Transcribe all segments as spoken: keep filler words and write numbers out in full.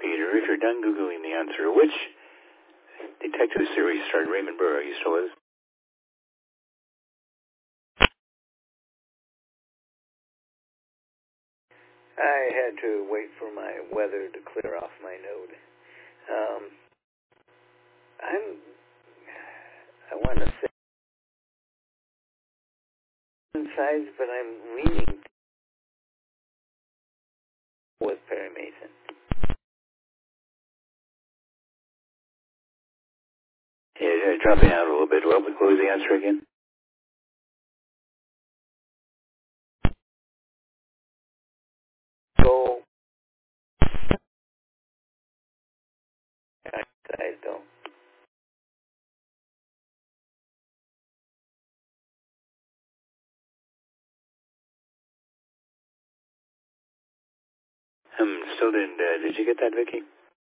Peter, if you're done Googling the answer, which detective series starred Raymond Burr? Are you still with us? I had to wait for my weather to clear off my node. Um, I'm, I want to say sides, but I'm leaning with Perry Mason. Yeah, yeah, dropping out a little bit. What, what was the answer again? So, I, I don't. Um, still didn't, uh, did you get that, Vicki?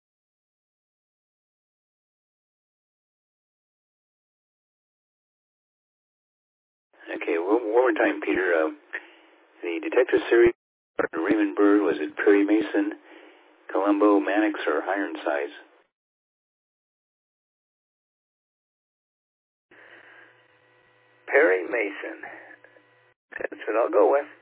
Okay, one, one more time, Peter. Uh, the detective series, Raymond Burr, was it Perry Mason, Columbo, Mannix, or Ironsides? Perry Mason. That's what I'll go with.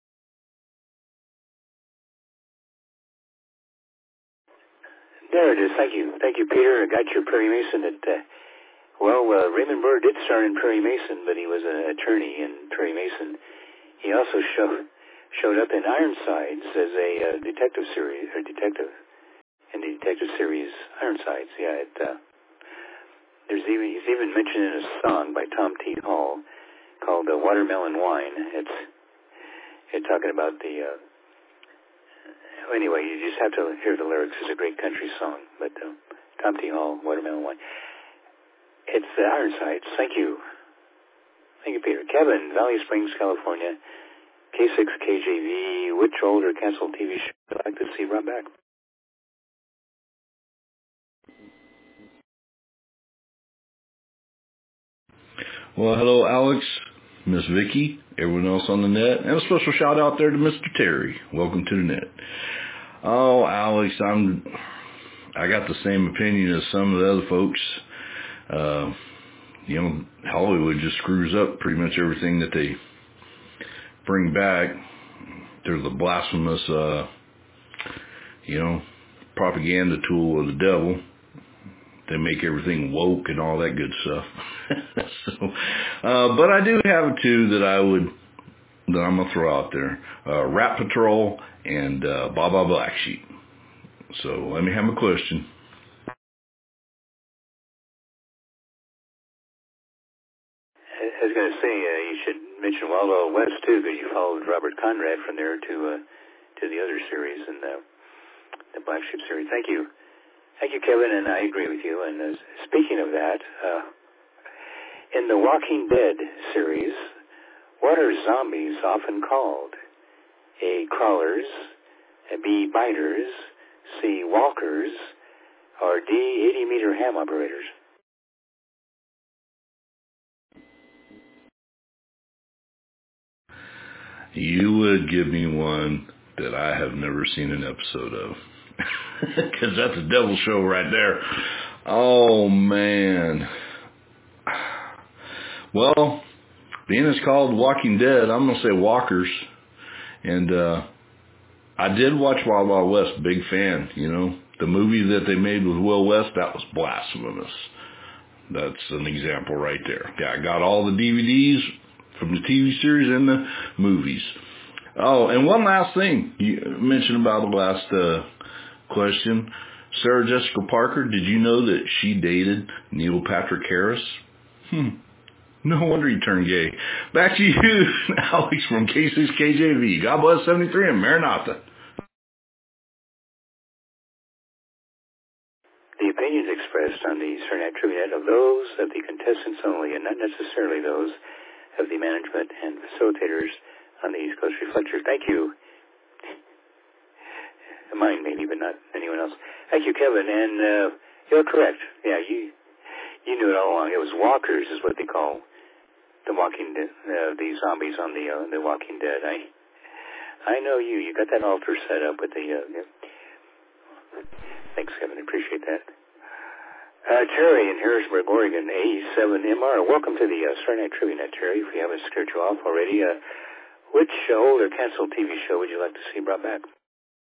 There it is. Thank you. Thank you, Peter. I got your Perry Mason. At, uh, well, uh, Raymond Burr did star in Perry Mason, but he was an attorney in Perry Mason. He also showed showed up in Ironsides as a uh, detective series, or detective, in the detective series Ironsides. Yeah, it, uh, there's even he's even mentioned in a song by Tom T. Hall called uh, "Watermelon Wine." It's it's talking about the. Uh, anyway, you just have to hear the lyrics. It's a great country song, but uh, Tom T. Hall, "Watermelon Wine." It's the Ironsides. Thank you, thank you, Peter. Kevin, Valley Springs, California. K six K J V, which old or canceled T V show would you like to see run back? Well, hello, Alex, Miss Vicki, everyone else on the net, and a special shout out there to Mister Terry. Welcome to the net. Oh, Alex, I'm, I got the same opinion as some of the other folks. Uh, you know, Hollywood just screws up pretty much everything that they bring back. They're the blasphemous, uh, you know, propaganda tool of the devil. They make everything woke and all that good stuff. so, uh, but I do have two that I would, that I'm going to throw out there. Uh, Rat Patrol and uh, Baba Black Sheep. So let me have a question. I was going to say, uh, you should mention Wild Wild West, too, because you followed Robert Conrad from there to uh, to the other series and uh, the Black Sheep series. Thank you. Thank you, Kevin, and I agree with you. And uh, speaking of that, uh, in the Walking Dead series, what are zombies often called? A, crawlers, B, biters, C, walkers, or D, eighty-meter ham operators? You would give me one that I have never seen an episode of. Because that's a devil show right there. Oh, man. Well, being it's called Walking Dead, I'm going to say walkers. And uh, I did watch Wild Wild West, big fan, you know. The movie that they made with Will West, that was blasphemous. That's an example right there. Yeah, I got all the D V Ds from the T V series and the movies. Oh, and one last thing you mentioned about the last uh, question. Sarah Jessica Parker, did you know that she dated Neil Patrick Harris? Hmm. No wonder he turned gay. Back to you, Alex from K six K J V. God bless seventy-three and Maranatha. The opinions expressed on the Cernak Trivia are those of the contestants only and not necessarily those of the management and facilitators on the East Coast Reflector. Thank you. Mine maybe, but not anyone else. Thank you, Kevin. And uh, you're correct. Yeah, you you knew it all along. It was walkers is what they call the Walking Dead, uh, the zombies on the uh, the Walking Dead. I I know you. You got that altar set up with the uh, Thanks, Kevin. I appreciate that. Uh, Terry in Harrisburg, Oregon, A seven M R. Welcome to the uh, Saturday Night Trivia Net, Terry. If we haven't scared you off already, uh, which uh, old or canceled T V show would you like to see brought back?